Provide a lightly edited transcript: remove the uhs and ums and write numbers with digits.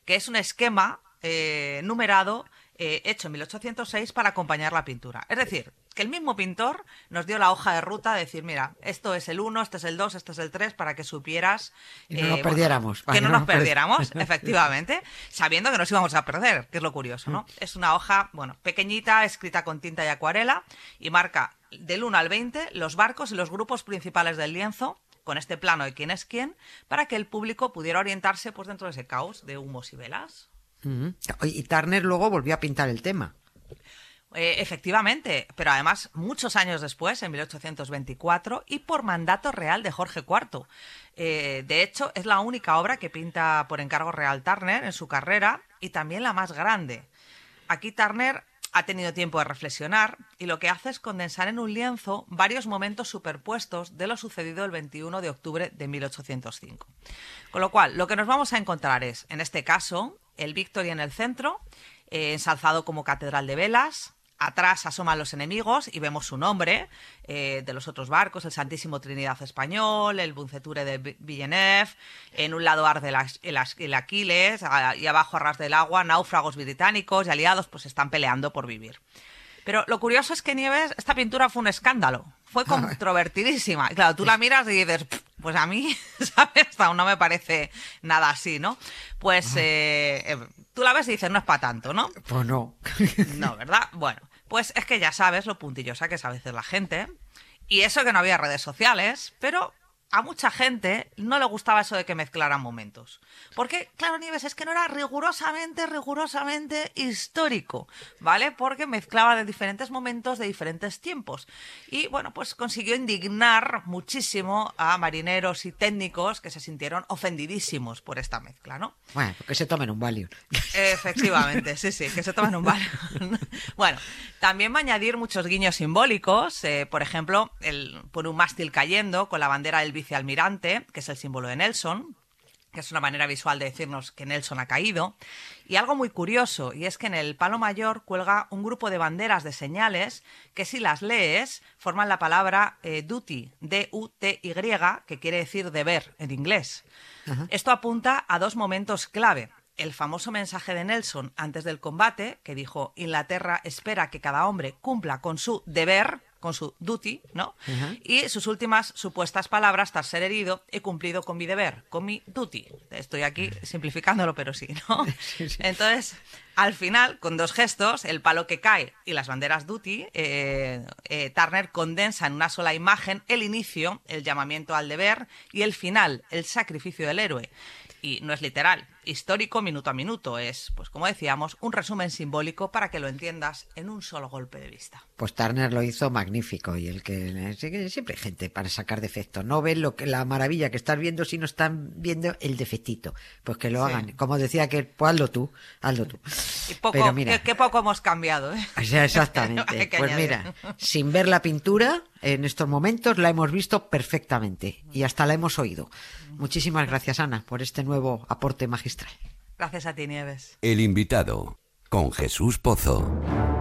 que es un esquema numerado hecho en 1806 para acompañar la pintura. Es decir, que el mismo pintor nos dio la hoja de ruta de decir, mira, esto es el 1, este es el 2, este es el 3, para que supieras... Y no nos perdiéramos. Que no nos perdiéramos, efectivamente, sabiendo que nos íbamos a perder, que es lo curioso, ¿no? Es una hoja, bueno, pequeñita, escrita con tinta y acuarela, y marca del 1 al 20 los barcos y los grupos principales del lienzo, con este plano de quién es quién, para que el público pudiera orientarse pues dentro de ese caos de humos y velas. Y Turner luego volvió a pintar el tema. Efectivamente, pero además muchos años después, en 1824, y por mandato real de Jorge IV. De hecho, es la única obra que pinta por encargo real Turner en su carrera y también la más grande. Aquí Turner ha tenido tiempo de reflexionar y lo que hace es condensar en un lienzo varios momentos superpuestos de lo sucedido el 21 de octubre de 1805. Con lo cual, lo que nos vamos a encontrar es, en este caso, el Victory en el centro, ensalzado como catedral de velas. Atrás asoman los enemigos y vemos su nombre de los otros barcos, el Santísimo Trinidad Español, el Bunceture de Villeneuve, en un lado arde el Aquiles y abajo a ras del agua náufragos británicos y aliados pues están peleando por vivir. Pero lo curioso es que Nieves, esta pintura fue un escándalo, fue controvertidísima. Claro, tú la miras y dices, pues a mí, ¿sabes? Aún no me parece nada así, ¿no? Pues tú la ves y dices, no es para tanto, ¿no? Pues no. No, ¿verdad? Bueno, pues es que ya sabes lo puntillosa que es a veces la gente. Y eso que no había redes sociales, pero a mucha gente no le gustaba eso de que mezclaran momentos. Porque, claro, Nieves, es que no era rigurosamente histórico, ¿vale? Porque mezclaba de diferentes momentos, de diferentes tiempos. Y, bueno, pues consiguió indignar muchísimo a marineros y técnicos que se sintieron ofendidísimos por esta mezcla, ¿no? Bueno, que se tomen un Valium. Efectivamente, sí, que se tomen un Valium. Bueno, también va a añadir muchos guiños simbólicos, por ejemplo, por un mástil cayendo con la bandera del vicealmirante, que es el símbolo de Nelson, que es una manera visual de decirnos que Nelson ha caído. Y algo muy curioso, y es que en el palo mayor cuelga un grupo de banderas de señales que si las lees forman la palabra duty, D-U-T-Y, que quiere decir deber en inglés. Ajá. Esto apunta a dos momentos clave. El famoso mensaje de Nelson antes del combate, que dijo: Inglaterra espera que cada hombre cumpla con su deber, con su duty, ¿no? Uh-huh. Y sus últimas supuestas palabras, tras ser herido, he cumplido con mi deber, con mi duty. Estoy aquí simplificándolo, pero sí, ¿no? Sí. Entonces, al final, con dos gestos, el palo que cae y las banderas duty, Turner condensa en una sola imagen el inicio, el llamamiento al deber, y el final, el sacrificio del héroe. Y no es literal, histórico minuto a minuto, es, pues como decíamos, un resumen simbólico para que lo entiendas en un solo golpe de vista. Pues Turner lo hizo magnífico, y el que siempre hay gente para sacar defectos, no ven la maravilla que estás viendo si no están viendo el defectito, pues que lo hagan, como decía que pues hazlo tú. Y poco, pero mira, qué poco hemos cambiado, ¿eh? O sea, exactamente. Pues mira, sin ver la pintura, en estos momentos la hemos visto perfectamente y hasta la hemos oído. Muchísimas gracias, Ana, por este nuevo aporte magistral. Gracias a ti, Nieves. El invitado, con Jesús Pozo.